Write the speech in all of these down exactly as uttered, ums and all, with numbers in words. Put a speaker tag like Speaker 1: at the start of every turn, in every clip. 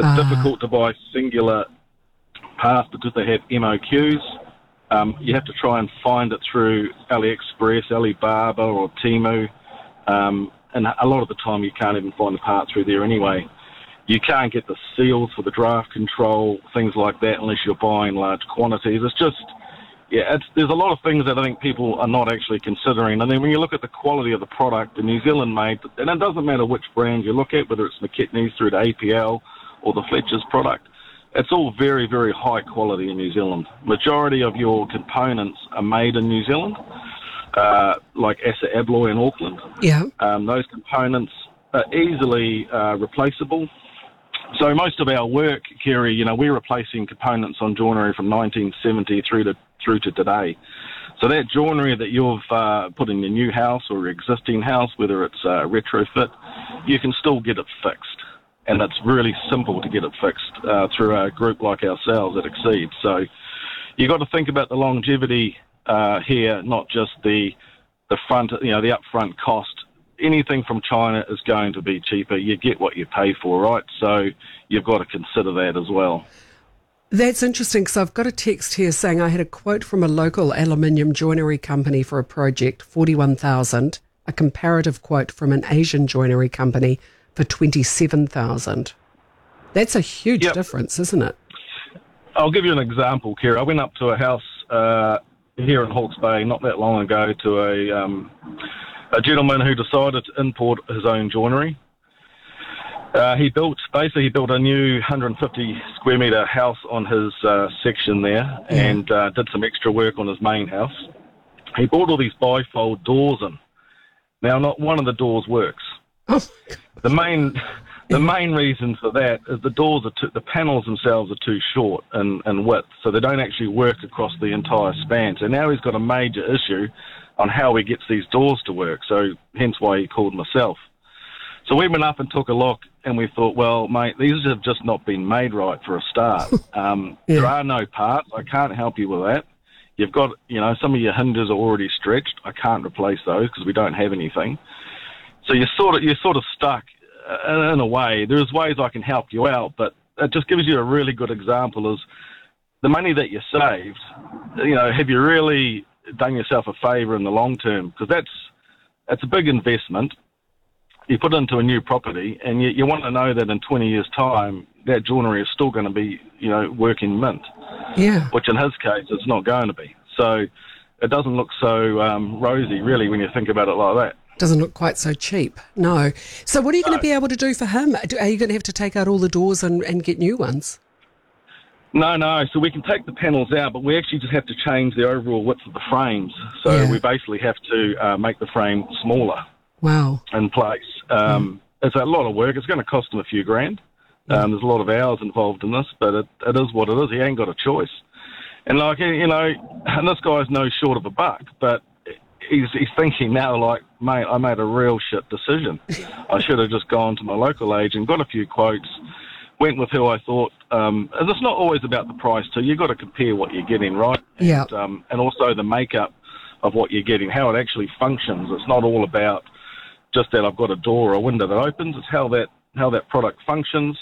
Speaker 1: It's
Speaker 2: Ah.
Speaker 1: difficult to buy singular parts because they have M O Qs. Um, you have to try and find it through AliExpress, Alibaba or Temu. Um, and a lot of the time you can't even find the part through there anyway. You can't get the seals for the draft control, things like that, unless you're buying large quantities. It's just, yeah, it's, there's a lot of things that I think people are not actually considering. And then when you look at the quality of the product, the New Zealand made, and it doesn't matter which brand you look at, whether it's McKitney's through to A P L or the Fletcher's product, it's all very, very high quality in New Zealand. Majority of your components are made in New Zealand, uh, like Assa Abloy in Auckland.
Speaker 2: Yeah.
Speaker 1: Um, those components are easily uh, replaceable. So most of our work, Kerry, you know, we're replacing components on joinery from nineteen seventy through to through to today. So that joinery that you've uh, put in your new house or your existing house, whether it's uh, retrofit, you can still get it fixed. And it's really simple to get it fixed uh, through a group like ourselves at Exceed. So you've got to think about the longevity uh, here, not just the the front, you know, the upfront cost. Anything from China is going to be cheaper. You get what you pay for, right? So you've got to consider that as well.
Speaker 2: That's interesting because I've got a text here saying I had a quote from a local aluminium joinery company for a project, forty-one thousand dollars, a comparative quote from an Asian joinery company for twenty-seven thousand dollars. That's a huge
Speaker 1: Yep.
Speaker 2: difference, isn't it?
Speaker 1: I'll give you an example, Kira. I went up to a house uh, here in Hawke's Bay not that long ago to a um, a gentleman who decided to import his own joinery. Uh, he built, basically he built a new one hundred fifty square metre house on his uh, section there and uh, did some extra work on his main house. He bought all these bifold doors in. Now, not one of the doors works.
Speaker 2: Oh,
Speaker 1: The main the main reason for that is the doors are too, the panels themselves are too short in, in width, so they don't actually work across the entire span. So now he's got a major issue on how he gets these doors to work, so hence why he called myself. So we went up and took a look, and we thought, well, mate, these have just not been made right for a start. Um,
Speaker 2: Yeah.
Speaker 1: There are no parts. I can't help you with that. You've got, you know, some of your hinges are already stretched. I can't replace those because we don't have anything. So you're sort of, you're sort of stuck uh, in a way. There's ways I can help you out, but it just gives you a really good example is the money that you saved, you know, have you really done yourself a favour in the long term? Because that's, that's a big investment. You put it into a new property, and you, you want to know that in twenty years' time, that joinery is still going to be, you know, working mint,
Speaker 2: yeah.
Speaker 1: which in his case, it's not going to be. So it doesn't look so um, rosy, really, when you think about it like that.
Speaker 2: Doesn't look quite so cheap, no. So what are you going
Speaker 1: No.
Speaker 2: to be able to do for him? Do- Are you going to have to take out all the doors and, and get new ones?
Speaker 1: No, no. So we can take the panels out, but we actually just have to change the overall width of the frames. So
Speaker 2: Yeah.
Speaker 1: we basically have to uh, make the frame smaller
Speaker 2: Wow.
Speaker 1: in place. Um, mm. It's a lot of work. It's going to cost him a few grand. Um, there's a lot of hours involved in this, but it, it is what it is. He ain't got a choice. And like, you know, and this guy's no short of a buck, but he's, he's thinking now like, mate, I made a real shit decision. I should have just gone to my local agent, got a few quotes, went with who I thought, um, and it's not always about the price too. You've got to compare what you're getting, right?
Speaker 2: Yeah.
Speaker 1: And, um, and also the makeup of what you're getting, how it actually functions. It's not all about just that I've got a door or a window that opens. It's how that how that product functions,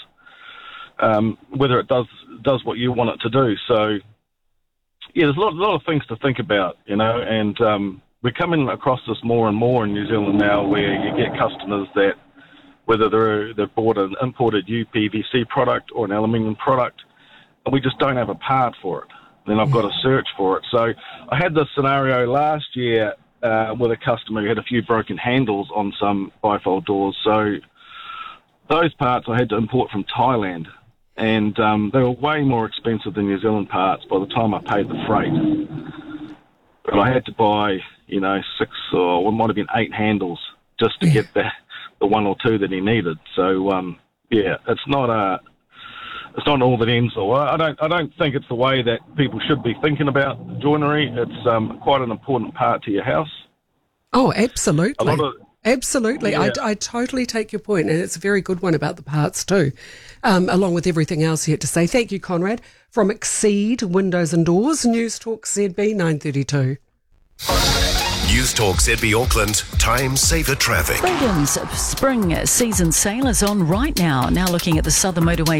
Speaker 1: um, whether it does does what you want it to do. So, yeah, there's a lot, a lot of things to think about, you know, and um, we're coming across this more and more in New Zealand now where you get customers that, whether they're, they've bought an imported U P V C product or an aluminium product, and we just don't have a part for it. Then I've got to search for it. So I had this scenario last year uh, with a customer who had a few broken handles on some bifold doors. So those parts I had to import from Thailand, and um, they were way more expensive than New Zealand parts by the time I paid the freight. But I had to buy, you know, six or it might have been eight handles just to
Speaker 2: Yeah.
Speaker 1: get the, the one or two that he needed. So, um, yeah, it's not a... It's not all that ends all. I don't. I don't think it's the way that people should be thinking about joinery. It's um, quite an important part to your house.
Speaker 2: Oh, absolutely.
Speaker 1: A lot of,
Speaker 2: Absolutely.
Speaker 1: Yeah.
Speaker 2: I, I totally take your point, and it's a very good one about the parts too, um, along with everything else you had to say. Thank you, Conrad. From Exceed Windows and Doors, News Talk Z B nine thirty-two.
Speaker 3: News Talk Z B Auckland, time saver traffic.
Speaker 4: Freedom's spring season sale is on right now. Now looking at the Southern Motorway